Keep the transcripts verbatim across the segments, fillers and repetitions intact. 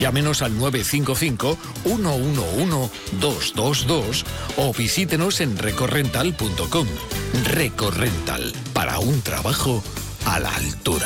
Llámenos al nueve cinco cinco, uno uno uno, dos dos dos o visítenos en recorrental punto com. Recorrental, para un trabajo a la altura.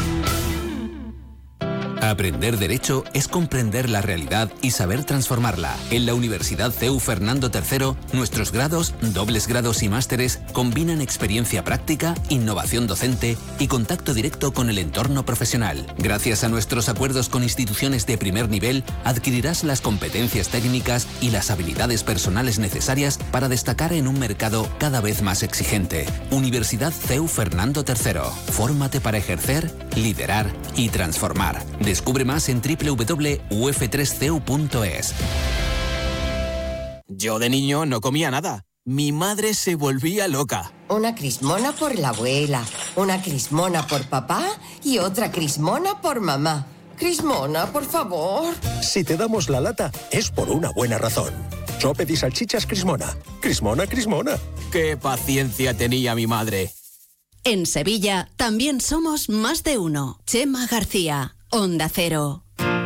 Aprender Derecho es comprender la realidad y saber transformarla. En la Universidad C E U Fernando tercero, nuestros grados, dobles grados y másteres combinan experiencia práctica, innovación docente y contacto directo con el entorno profesional. Gracias a nuestros acuerdos con instituciones de primer nivel, adquirirás las competencias técnicas y las habilidades personales necesarias para destacar en un mercado cada vez más exigente. Universidad C E U Fernando tercero. Fórmate para ejercer, liderar y transformar. Descubre más en doble u doble u doble u punto u f tres c e u punto e s. Yo de niño no comía nada. Mi madre se volvía loca. Una crismona por la abuela, una crismona por papá y otra crismona por mamá. Crismona, por favor. Si te damos la lata, es por una buena razón. Sope y salchichas Crismona. Crismona, Crismona. ¡Qué paciencia tenía mi madre! En Sevilla también somos más de uno. Chema García, Onda Cero.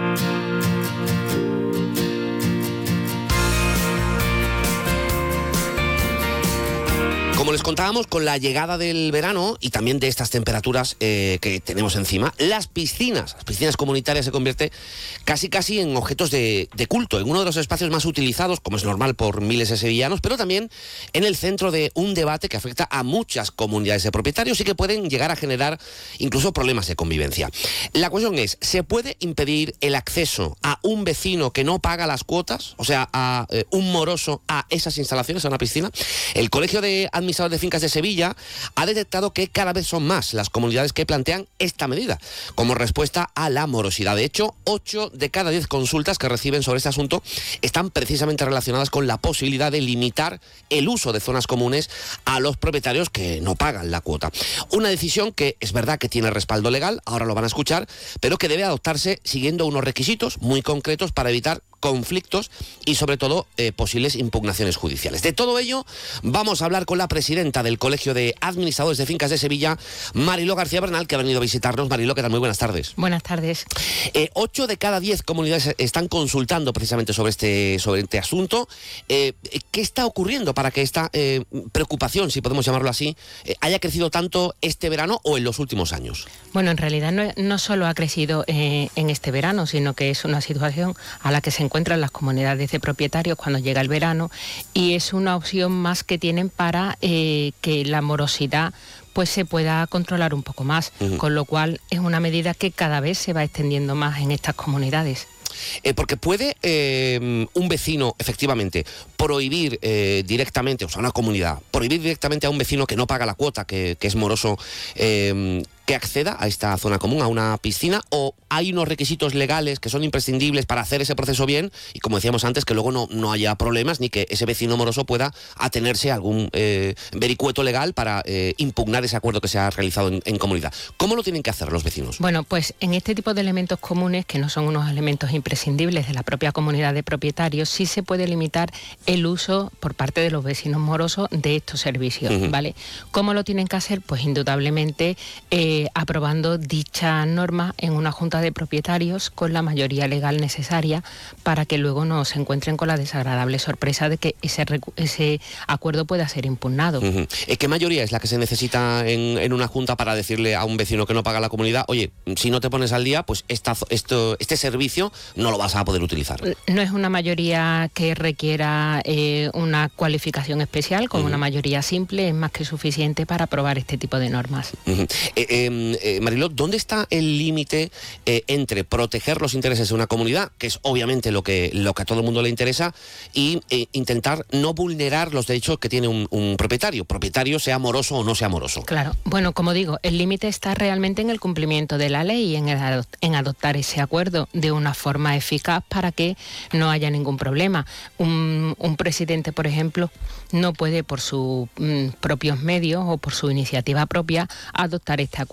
Como les contábamos, con la llegada del verano y también de estas temperaturas eh, que tenemos encima, las piscinas, las piscinas comunitarias se convierten casi casi en objetos de, de culto, en uno de los espacios más utilizados, como es normal, por miles de sevillanos, pero también en el centro de un debate que afecta a muchas comunidades de propietarios y que pueden llegar a generar incluso problemas de convivencia. La cuestión es, ¿se puede impedir el acceso a un vecino que no paga las cuotas, o sea, a eh, un moroso, a esas instalaciones, a una piscina? El Colegio de Administradores de Fincas de Sevilla ha detectado que cada vez son más las comunidades que plantean esta medida como respuesta a la morosidad. De hecho, ocho de cada diez consultas que reciben sobre este asunto están precisamente relacionadas con la posibilidad de limitar el uso de zonas comunes a los propietarios que no pagan la cuota. Una decisión que es verdad que tiene respaldo legal, ahora lo van a escuchar, pero que debe adoptarse siguiendo unos requisitos muy concretos para evitar conflictos y sobre todo eh, posibles impugnaciones judiciales. De todo ello vamos a hablar con la presidenta del Colegio de Administradores de Fincas de Sevilla, Mariló García Bernal, que ha venido a visitarnos. Mariló, ¿qué tal? Muy buenas tardes. Buenas tardes. Eh, ocho de cada diez comunidades están consultando precisamente sobre este, sobre este asunto. Eh, ¿Qué está ocurriendo para que esta eh, preocupación, si podemos llamarlo así, eh, haya crecido tanto este verano o en los últimos años? Bueno, en realidad no, no solo ha crecido eh, en este verano, sino que es una situación a la que se encuentran las comunidades de propietarios cuando llega el verano y es una opción más que tienen para eh, que la morosidad pues se pueda controlar un poco más, uh-huh. Con lo cual es una medida que cada vez se va extendiendo más en estas comunidades. Eh, porque puede eh, un vecino, efectivamente, prohibir eh, directamente, o sea, una comunidad, prohibir directamente a un vecino que no paga la cuota, que, que es moroso, eh, que acceda a esta zona común, a una piscina, o hay unos requisitos legales que son imprescindibles para hacer ese proceso bien y, como decíamos antes, que luego no, no haya problemas ni que ese vecino moroso pueda atenerse a algún eh, vericueto legal para eh, impugnar ese acuerdo que se ha realizado en, en comunidad. ¿Cómo lo tienen que hacer los vecinos? Bueno, pues en este tipo de elementos comunes, que no son unos elementos imprescindibles de la propia comunidad de propietarios, sí se puede limitar el uso por parte de los vecinos morosos de estos servicios, uh-huh. ¿Vale? ¿Cómo lo tienen que hacer? Pues indudablemente eh, aprobando dicha norma en una junta de propietarios con la mayoría legal necesaria para que luego no se encuentren con la desagradable sorpresa de que ese, ese acuerdo pueda ser impugnado. Uh-huh. ¿Qué mayoría es la que se necesita en, en una junta para decirle a un vecino que no paga la comunidad, oye, si no te pones al día, pues esta, esto, este servicio no lo vas a poder utilizar? No es una mayoría que requiera eh, una cualificación especial, como uh-huh. una mayoría simple, es más que suficiente para aprobar este tipo de normas. Uh-huh. eh, eh, Eh, Mariló, ¿dónde está el límite eh, entre proteger los intereses de una comunidad, que es obviamente lo que, lo que a todo el mundo le interesa, y eh, intentar no vulnerar los derechos que tiene un, un propietario, propietario sea moroso o no sea moroso? Claro, bueno, como digo, el límite está realmente en el cumplimiento de la ley y en, el adop- en adoptar ese acuerdo de una forma eficaz para que no haya ningún problema. Un, un presidente, por ejemplo, no puede por sus mm, propios medios o por su iniciativa propia adoptar este acuerdo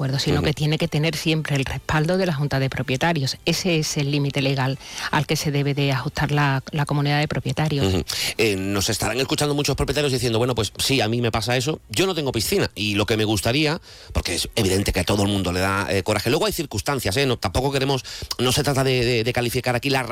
acuerdo, sino uh-huh. que tiene que tener siempre el respaldo de la Junta de Propietarios. Ese es el límite legal al que se debe de ajustar la, la comunidad de propietarios. Uh-huh. Eh, nos estarán escuchando muchos propietarios diciendo, bueno, pues sí, a mí me pasa eso, yo no tengo piscina, y lo que me gustaría, porque es evidente que a todo el mundo le da eh, coraje, luego hay circunstancias, ¿eh? No, tampoco queremos, no se trata de, de, de calificar aquí la